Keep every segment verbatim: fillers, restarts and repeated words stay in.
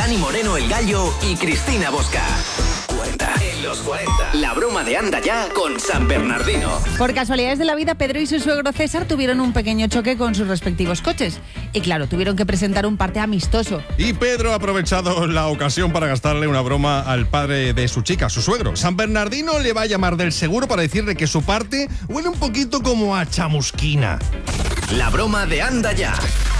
Dani Moreno el Gallo y Cristina Bosca. cuarenta. En los cuarenta. La broma de Anda Ya con San Bernardino. Por casualidades de la vida, Pedro y su suegro César tuvieron un pequeño choque con sus respectivos coches. Y claro, tuvieron que presentar un parte amistoso. Y Pedro ha aprovechado la ocasión para gastarle una broma al padre de su chica, su suegro. San Bernardino le va a llamar del seguro para decirle que su parte huele un poquito como a chamusquina. La broma de Anda Ya.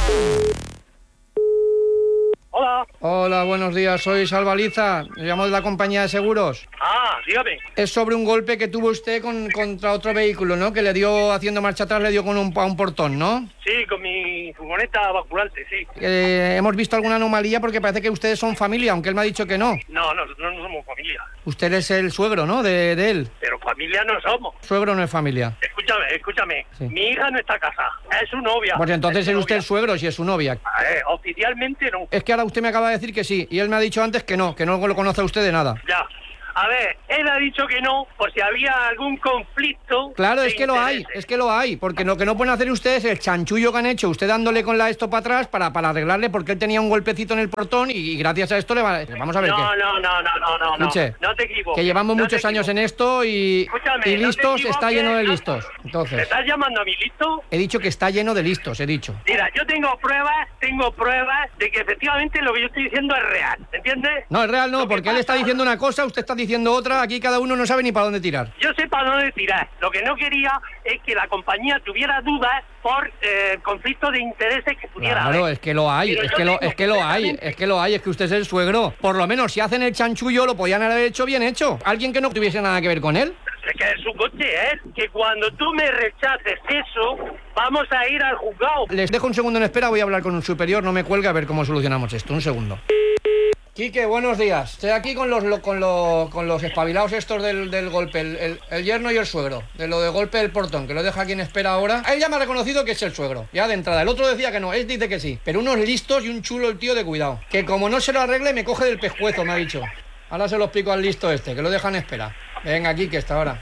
Hola. Hola, buenos días, soy Salvaliza, le llamo de la compañía de seguros. Ah, dígame. Es sobre un golpe que tuvo usted con, contra otro vehículo, ¿no? Que le dio, haciendo marcha atrás, le dio con un, a un portón, ¿no? Sí, con mi furgoneta basculante, sí. Eh, hemos visto alguna anomalía porque parece que ustedes son familia, aunque él me ha dicho que no. No, nosotros no somos familia. Usted es el suegro, ¿no? De, de él. Pero familia no somos. Suegro no es familia. Escúchame, escúchame. Sí. Mi hija no está casada, es su novia. Pues entonces es, su es usted novia. el suegro si es su novia. Eh, oficialmente no. Es que ahora usted me acaba de decir que sí, y él me ha dicho antes que no, que no lo conoce a usted de nada. Ya. A ver, él ha dicho que no, por si había algún conflicto. Claro, de es que lo hay, intereses. es que lo hay, porque lo que no pueden hacer ustedes es el chanchullo que han hecho, usted dándole con la esto para atrás para, para arreglarle porque él tenía un golpecito en el portón y, y gracias a esto le va... Vamos a ver no, qué. No, no, no, no, no, no. Escuche, No te equivoques. que llevamos no muchos años en esto y, Escúchame, y no te listos, está equivoques, lleno de no- listos. ¿Me Entonces, estás llamando a mi listo? he dicho que está lleno de listos, he dicho. Mira, yo tengo pruebas, tengo pruebas de que efectivamente lo que yo estoy diciendo es real, ¿entiendes? No, es real no, Lo que porque él está pasa- diciendo una cosa, usted está diciendo otra, aquí cada uno no sabe ni para dónde tirar. Yo sé para dónde tirar. Lo que no quería es que la compañía tuviera dudas por eh, conflictos de intereses que pudiera Claro, haber. es que lo hay, Pero es yo que lo, digo es que lo hay, completamente- es que lo hay, es que usted es el suegro. Por lo menos si hacen el chanchullo lo podían haber hecho bien hecho. Alguien que no tuviese nada que ver con él. Es que es su coche, ¿eh? Que cuando tú me rechaces eso, vamos a ir al juzgado. Les dejo un segundo en espera, voy a hablar con un superior, no me cuelgue a ver cómo solucionamos esto. Un segundo. Quique, buenos días. Estoy aquí con los lo- con, lo- con los espabilados estos del, del golpe, el, el- el yerno y el suegro, de lo de golpe del portón, que lo deja aquí en espera ahora. Él ya me ha reconocido que es el suegro, ya de entrada. El otro decía que no, él dice que sí. Pero unos listos y un chulo el tío de cuidado. Que como no se lo arregle, me coge del pescuezo, me ha dicho. Ahora se lo explico al listo este, que lo deja en espera. Venga, Quique, hasta ahora.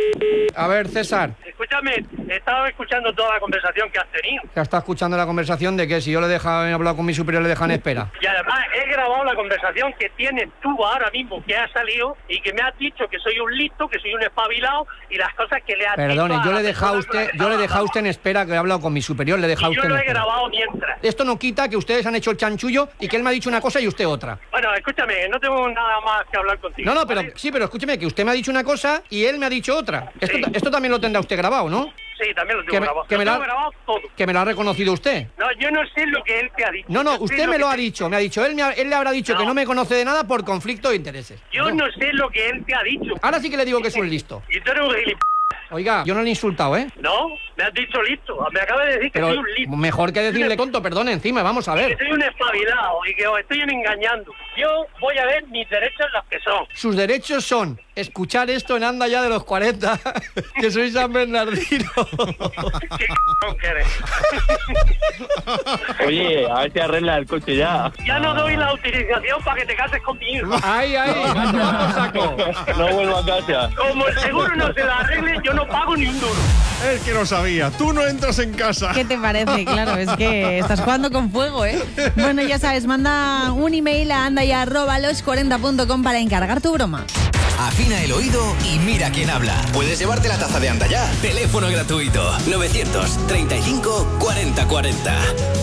A ver, César, Escúchame, he estado escuchando toda la conversación que has tenido. ya está escuchando la conversación de que si yo le he dejado, he hablado con mi superior, le dejan en espera. Y además he grabado la conversación que tienes tú ahora mismo, que ha salido, y que me has dicho que soy un listo, que soy un espabilado, y las cosas que le has Perdone, dicho a yo la le he dejado a persona con la usted, que yo le he estaba dejado a hablando. usted en espera, que he hablado con mi superior, le he dejado a Y yo usted en lo he espera. grabado mientras. Esto no quita que ustedes han hecho el chanchullo y que él me ha dicho una cosa y usted otra. Bueno, escúchame, no tengo nada más que hablar contigo. No, no, pero ¿vale? sí, pero escúcheme, que usted me ha dicho una cosa y él me ha dicho otra. Esto, Sí. esto también lo tendrá usted grabado, ¿no? Sí, también lo tengo Que me, grabado. que Lo me tengo la, grabado todo. que me lo ha reconocido usted. No, yo no sé lo que él te ha dicho. No, no, Yo sé usted me que lo ha te- dicho, me ha dicho, él, me ha- él le habrá dicho No. que no me conoce de nada por conflicto de intereses. Yo no sé lo que él te ha dicho. Ahora sí que le digo que es un listo. Y tú eres un gilipollas. Oiga, yo no le he insultado, ¿eh? No, me has dicho listo. Me acabas de decir que Pero soy un listo. mejor que decirle tonto, perdone, encima, vamos a Que ver. soy un espabilado y que os estoy engañando. Yo voy a ver mis derechos los que son. Sus derechos son escuchar esto en Anda Ya de los cuarenta, que soy San Bernardino. ¿Qué c*** que eres? Oye, a ver si arregla el coche ya. Ya no doy la autorización para que te cases con mi hijo. Ahí, ahí, a tomar por saco. No vuelvo a casa. Como el seguro no se la arregle, yo no pago ni un duro. Es que no sabía, tú no entras en casa. ¿Qué te parece? Claro, es que estás jugando con fuego, ¿eh? Bueno, ya sabes, manda un email a andaya arroba los cuarenta punto com para encargar tu broma. Afina el oído y mira quién habla. Puedes llevarte la taza de Anda Ya. Teléfono gratuito. novecientos treinta y cinco cuarenta cuarenta.